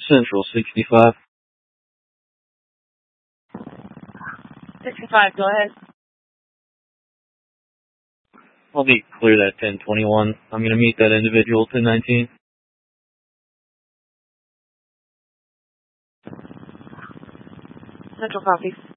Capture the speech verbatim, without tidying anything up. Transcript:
Central sixty-five. sixty-five, go ahead. I'll be cleared at ten twenty-one. I'm going to meet that individual ten nineteen. Central copy.